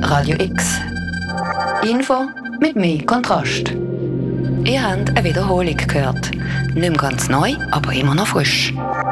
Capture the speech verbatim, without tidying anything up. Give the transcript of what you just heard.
Radio X. Info mit mehr Kontrast. Ihr habt eine Wiederholung gehört. Nicht mehr ganz neu, aber immer noch frisch.